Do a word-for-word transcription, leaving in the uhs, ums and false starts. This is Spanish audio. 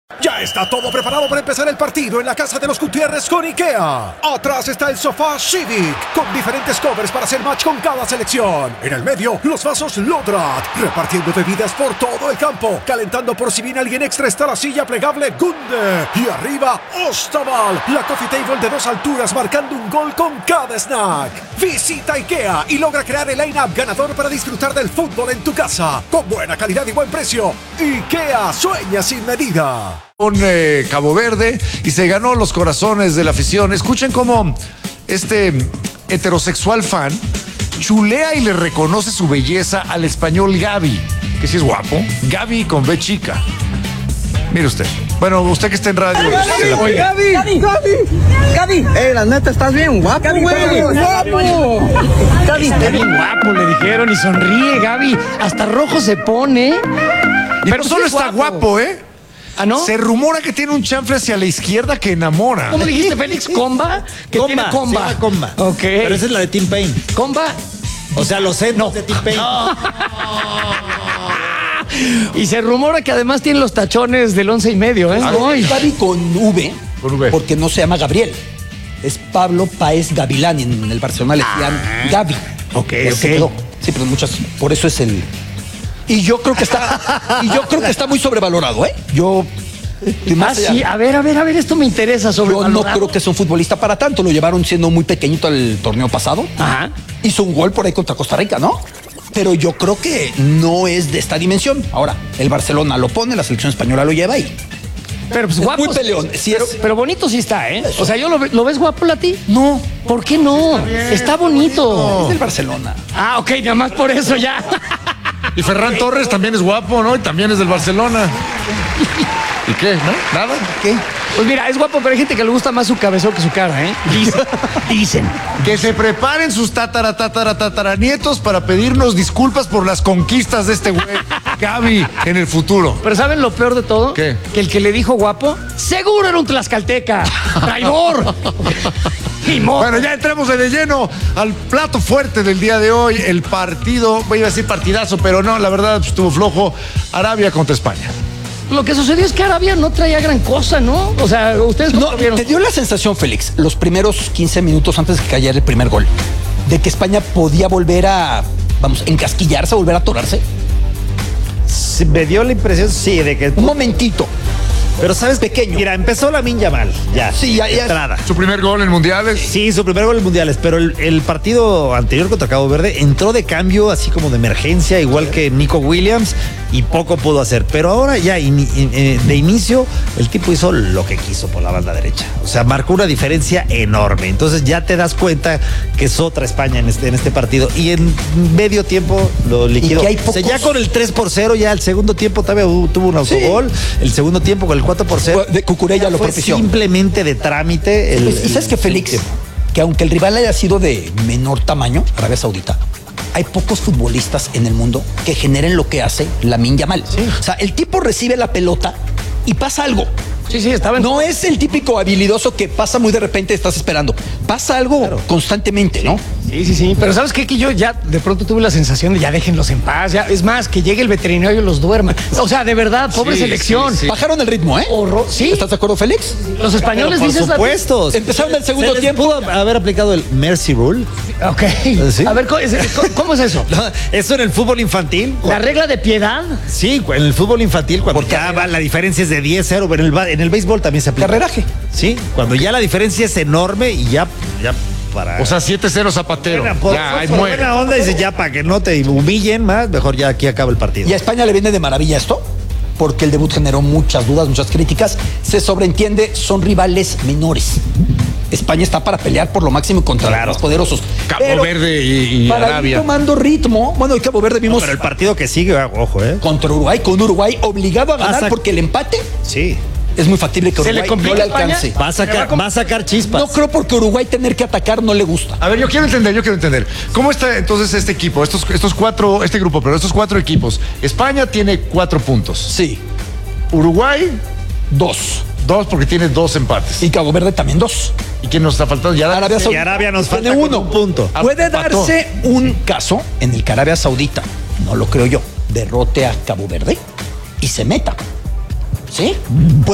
Ya está todo preparado para empezar el partido en la casa de los Gutiérrez con IKEA. Atrás está el sofá Civic, con diferentes covers para hacer match con cada selección. En el medio, los vasos Lodrat, repartiendo bebidas por todo el campo. Calentando por si viene alguien extra está la silla plegable Gunde. Y arriba, Ostaval, la coffee table de dos alturas marcando un gol con cada snack. Visita IKEA y logra crear el line-up ganador para disfrutar del fútbol en tu casa. Con buena calidad y buen precio. IKEA sueña sin medida. Con eh, Cabo Verde y se ganó los corazones de la afición. Escuchen cómo este heterosexual fan chulea y le reconoce su belleza al español Gavi, que sí es guapo. Gavi con B chica. Mire usted. Bueno, usted que está en radio. Gavi, se la Gavi, Gavi, Gavi, Gavi. Eh, la neta, estás bien guapo, güey. Guapo. Gavi, está bien guapo, le dijeron, y sonríe, Gavi. Hasta rojo se pone. Y pero solo está guapo, guapo ¿eh? ¿Ah, no? Se rumora que tiene un chanfle hacia la izquierda que enamora. ¿Cómo dijiste, Félix? ¿Comba? Que comba, tiene comba. sí, comba. Ok. Pero esa es la de Tim Payne. ¿Comba? O sea, los centros no. de Tim Payne. No. Y se rumora que además tiene los tachones del once y medio, ¿eh? Ay. Gavi con V, con V, porque no se llama Gabriel. Es Pablo Páez Gavilán. En el Barcelona le decían ah. Gavi. Ok, pues ok. Sí, pero muchas. Por eso es el. Y yo creo que está. y yo creo que está muy sobrevalorado, ¿eh? Yo. Ah, sí, a ver, a ver, a ver, esto me interesa sobre. Yo no creo que sea un futbolista para tanto. Lo llevaron siendo muy pequeñito el torneo pasado. Ajá. Hizo un gol por ahí contra Costa Rica, ¿no? Pero yo creo que no es de esta dimensión. Ahora, el Barcelona lo pone, la selección española lo lleva ahí. Pero pues es guapo. Muy peleón. Sí pero, es... pero bonito sí está, ¿eh? O sea, ¿yo lo, ¿lo ves guapo, Lati? No. ¿Por qué no? Está, bien, está bonito. bonito. Es del Barcelona. Ah, ok, nada más por eso ya. Y Ferran Torres también es guapo, ¿no? Y también es del Barcelona. ¿Y qué? ¿No? ¿Nada? ¿Qué? Pues mira, es guapo, pero hay gente que le gusta más su cabezón que su cara, ¿eh? Dicen. Dicen. Que se preparen sus tatara, tatara, tataranietos para pedirnos disculpas por las conquistas de este güey, Gavi, en el futuro. Pero ¿saben lo peor de todo? ¿Qué? Que el que le dijo guapo, seguro era un tlaxcalteca. ¡Traidor! Bueno, ya entramos de lleno al plato fuerte del día de hoy. El partido, voy a decir partidazo, pero no, la verdad estuvo flojo. Arabia contra España. Lo que sucedió es que Arabia no traía gran cosa, ¿no? O sea, ustedes no vieron. Te dio la sensación, Félix, los primeros quince minutos antes de que cayera el primer gol, de que España podía volver a, vamos, encasquillarse, volver a atorarse. Sí, me dio la impresión, sí, de que... Un momentito. Pero sabes, pequeño. Mira, empezó Lamine Yamal, ya. Sí, ya, ya. Entrada. Su primer gol en mundiales. Sí, su primer gol en mundiales, pero el, el partido anterior contra Cabo Verde entró de cambio, así como de emergencia, igual que Nico Williams, y poco pudo hacer. Pero ahora ya, in, in, de inicio, el tipo hizo lo que quiso por la banda derecha. O sea, marcó una diferencia enorme. Entonces ya te das cuenta que es otra España en este, en este partido. Y en medio tiempo lo liquidó. Y hay pocos... O sea, ya con el tres por cero, ya el segundo tiempo todavía tuvo un autogol. Sí. El segundo tiempo con el cuatro por cero. De Cucurella lo propició. Simplemente de trámite. El, ¿Y sabes qué, Félix? Que aunque el rival haya sido de menor tamaño, Arabia Saudita, hay pocos futbolistas en el mundo que generen lo que hace Lamine Yamal. Sí. O sea, el tipo recibe la pelota y pasa algo. Sí, sí, estaba en... No es el típico habilidoso que pasa muy de repente, estás esperando. Pasa algo claro. constantemente, sí. ¿no? Sí, sí, sí. Pero ¿sabes qué? Que yo ya de pronto tuve la sensación de ya déjenlos en paz. Ya, es más, que llegue el veterinario y los duerma. O sea, de verdad, pobre sí, selección. Sí, sí. Bajaron el ritmo, ¿eh? Horror. ¿Sí? ¿Estás de acuerdo, Félix? Los españoles por dicen... supuesto. La... Empezaron el segundo Se tiempo. pudo haber aplicado el Mercy Rule. Ok. ¿Sí? A ver, ¿cómo es eso? No, eso en el fútbol infantil. ¿La regla de piedad? Sí, en el fútbol infantil, cuando Porque ya va, la diferencia es de diez cero, pero en el, en el béisbol también se aplica. Carreraje. Sí, cuando ya la diferencia es enorme y ya... ya para... O sea, siete cero Zapatero. Buena, por, ya, por, por buena onda, dice ya para que no te humillen más, mejor ya aquí acaba el partido. Y a España le viene de maravilla esto, porque el debut generó muchas dudas, muchas críticas. Se sobreentiende, son rivales menores. España está para pelear por lo máximo contra claro. los poderosos. Cabo Pero Verde y, y para Arabia. ir tomando ritmo, bueno, y Cabo Verde vimos... No, pero el partido que sigue, ojo, ¿eh? Contra Uruguay, con Uruguay obligado a ganar a... porque el empate... Sí. Es muy factible que Uruguay le no le alcance. Va a, sacar, va, va a sacar chispas. No creo porque Uruguay tener que atacar no le gusta. A ver, yo quiero entender, yo quiero entender. ¿Cómo está entonces este equipo, estos, estos cuatro, este grupo, pero estos cuatro equipos? España tiene cuatro puntos. Sí. Uruguay, dos. Dos porque tiene dos empates. Y Cabo Verde también dos. ¿Y quién nos está faltando? Ya Arabia Saudita. Y Arabia nos falta tiene uno. Un punto. Puede darse un caso en el que Arabia Saudita, no lo creo yo, derrote a Cabo Verde y se meta. ¿Sí?